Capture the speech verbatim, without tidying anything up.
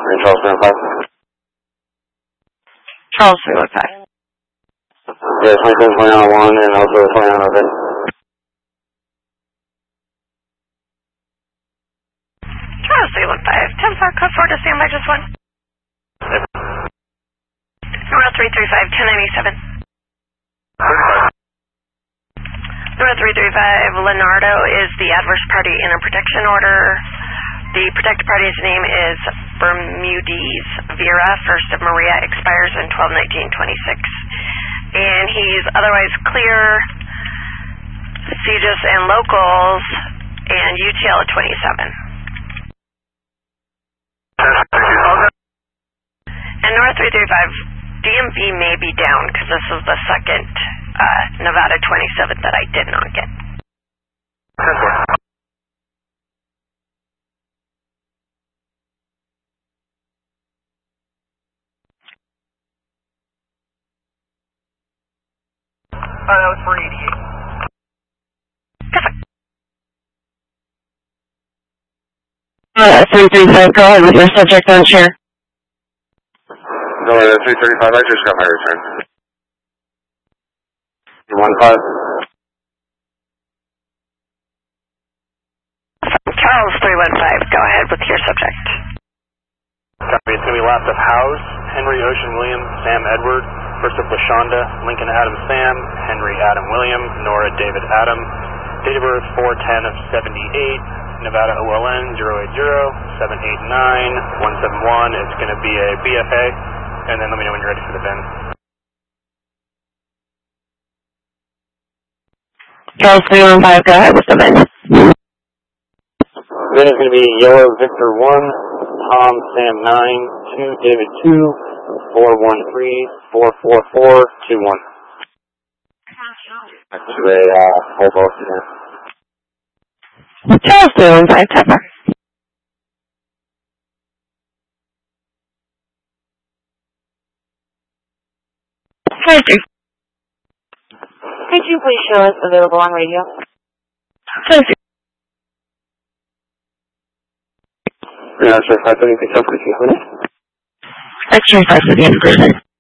Charles three one five. Charles three one five. Yeah, twenty-seven twenty on one and also twenty on open. Charles three one five. ten four, code four to standby, just one. Number three three five, ten ninety-seven. Number three three five, Leonardo is the adverse party in a protection order. The protected party's name is Bermudez Vera. First of Maria expires in twelve nineteen twenty-six. And he's otherwise clear, C G I S and locals, and U T L at twenty-seven. And North three three five, D M V may be down because this is the second uh, Nevada twenty-seven that I did not get. Oh, that was for eighty-eight. Perfect. Uh, three three five, go ahead with your subject on chair. Go ahead, three thirty-five, I just got my return. one five. Charles three one five, go ahead with your subject. Copy, it's going to be last of House, Henry Ocean William, Sam Edward. First up LaShonda, Lincoln Adam Sam, Henry Adam William, Nora David Adam. Date of birth four ten of seventy-eight, Nevada O L N zero eight zero seven eight nine one seven one. It's going to be a B F A, and then let me know when you're ready for the bin. Charles three one five, go ahead with the bin. Then it's going to be Yellow Victor one, Tom Sam nine, two David two, four one three, four four four, two one. That's a uh, whole boat here. Charles three one five, Tepper. Thank you. Could you please show us available on radio? Thank you. Yeah, sure, five thirty-six, please, X-ray five thirty,